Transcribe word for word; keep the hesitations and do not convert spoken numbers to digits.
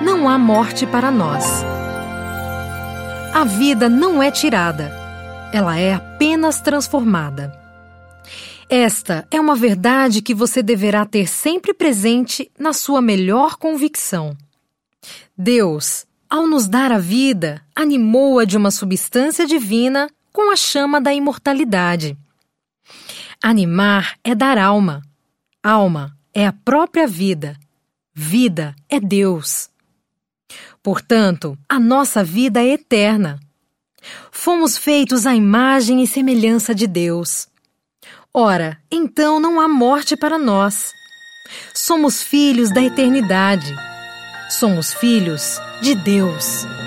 não há morte para nós. A vida não é tirada, ela é apenas transformada. Esta é uma verdade que você deverá ter sempre presente na sua melhor convicção. Deus, ao nos dar a vida, animou-a de uma substância divina com a chama da imortalidade. Animar é dar alma. Alma é a própria vida. Vida é Deus. Portanto, a nossa vida é eterna. Fomos feitos à imagem e semelhança de Deus. Ora, então não há morte para nós. Somos filhos da eternidade. Somos filhos de Deus.